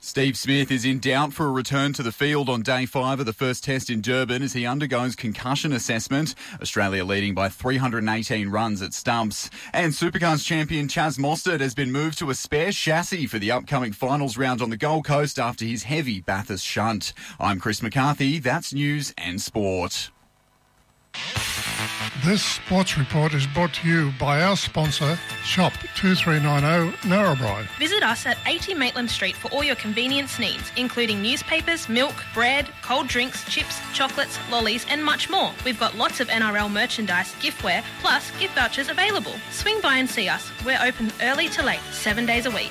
Steve Smith is in doubt for a return to the field on day 5 of the first test in Durban as he undergoes concussion assessment. Australia leading by 318 runs at stumps. And Supercars champion Chaz Mostert has been moved to a spare chassis for the upcoming finals round on the Gold Coast after his heavy Bathurst shunt. I'm Chris McCarthy. That's news and sport. This sports report is brought to you by our sponsor, Shop 2390 Narrabri. Visit us at 80 Maitland Street for all your convenience needs, including newspapers, milk, bread, cold drinks, chips, chocolates, lollies and much more. We've got lots of NRL merchandise, giftware, plus gift vouchers available. Swing by and see us. We're open early to late, 7 days a week.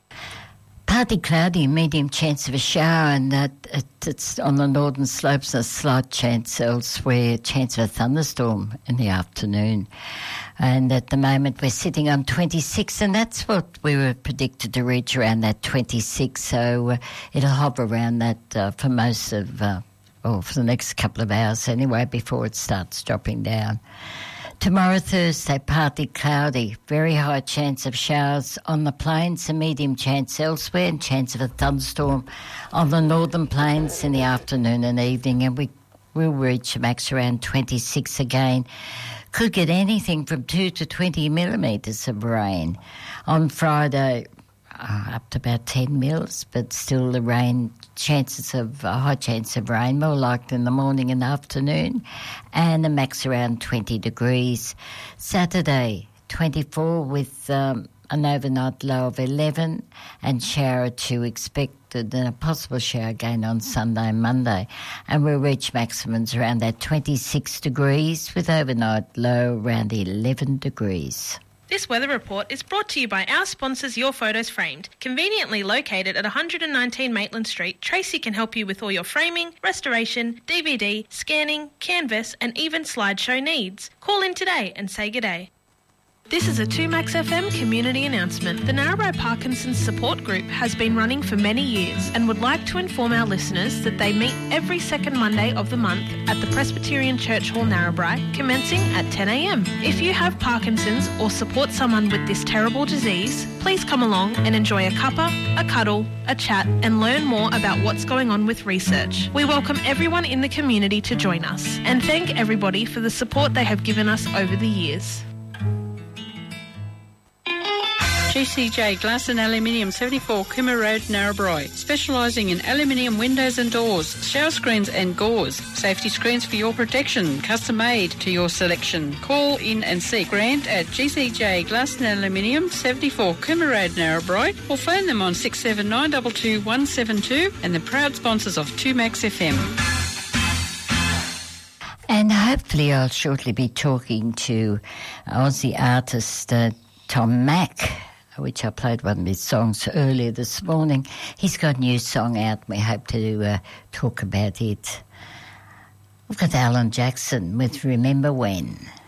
Partly cloudy, medium chance of a shower, and it's on the northern slopes, a slight chance elsewhere, chance of a thunderstorm in the afternoon. And at the moment we're sitting on 26, and that's what we were predicted to reach, around that 26, so it'll hover around that for most of, for the next couple of hours anyway, before it starts dropping down. Tomorrow, Thursday, partly cloudy, very high chance of showers on the plains, a medium chance elsewhere, and chance of a thunderstorm on the northern plains in the afternoon and evening, and we will reach a max around 26 again. Could get anything from 2 to 20 millimetres of rain. On Friday, up to about 10 mils, but still the rain, chances of a high chance of rain, more likely in the morning and afternoon, and a max around 20 degrees. Saturday, 24 with an overnight low of 11 and shower 2 expected, and a possible shower again on Sunday and Monday. And we'll reach maximums around that 26 degrees with overnight low around 11 degrees. This weather report is brought to you by our sponsors, Your Photos Framed. Conveniently located at 119 Maitland Street, Tracy can help you with all your framing, restoration, DVD, scanning, canvas and even slideshow needs. Call in today and say g'day. This is a 2Max FM community announcement. The Narrabri Parkinson's Support Group has been running for many years and would like to inform our listeners that they meet every second Monday of the month at the Presbyterian Church Hall, Narrabri, commencing at 10 a.m. If you have Parkinson's or support someone with this terrible disease, please come along and enjoy a cuppa, a cuddle, a chat and learn more about what's going on with research. We welcome everyone in the community to join us and thank everybody for the support they have given us over the years. GCJ Glass and Aluminium, 74 Cooma Road, Narrabri, specialising in aluminium windows and doors, shower screens and gauze, safety screens for your protection, custom made to your selection. Call in and see Grant at GCJ Glass and Aluminium, 74 Cooma Road, Narrabri, or phone them on 67922 172, and the proud sponsors of 2Max FM. And hopefully I'll shortly be talking to Aussie artist Tom Mack, which I played one of his songs earlier this morning. He's got a new song out. We hope to talk about it. We've got Alan Jackson with Remember When.